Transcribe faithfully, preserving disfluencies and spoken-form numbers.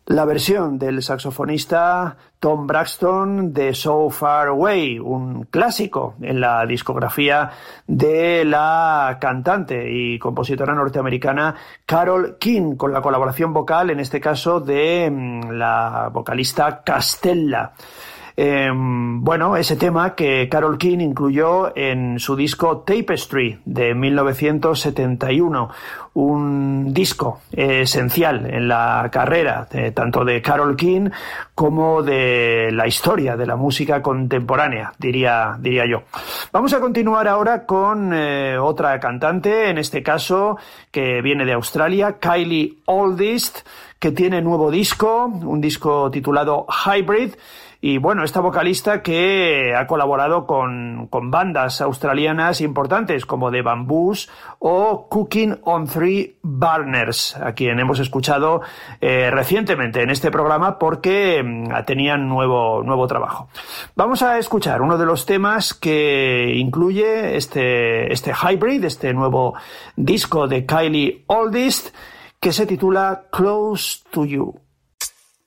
La versión del saxofonista Tom Braxton de So Far Away, un clásico en la discografía de la cantante y compositora norteamericana Carole King, con la colaboración vocal, en este caso, de la vocalista Castella. Eh, bueno, ese tema que Carole King incluyó en su disco Tapestry de mil novecientos setenta y uno, un disco eh, esencial en la carrera eh, tanto de Carole King como de la historia de la música contemporánea, diría, diría yo. Vamos a continuar ahora con eh, otra cantante, en este caso que viene de Australia, Kylie Oldest, que tiene nuevo disco, un disco titulado Hybrid. Y bueno, esta vocalista que ha colaborado con, con bandas australianas importantes como The Bamboos o Cooking on Three Burners, a quien hemos escuchado eh, recientemente en este programa porque eh, tenían nuevo, nuevo trabajo. Vamos a escuchar uno de los temas que incluye este, este Hybrid, este nuevo disco de Kylie Oldest, que se titula Close to You.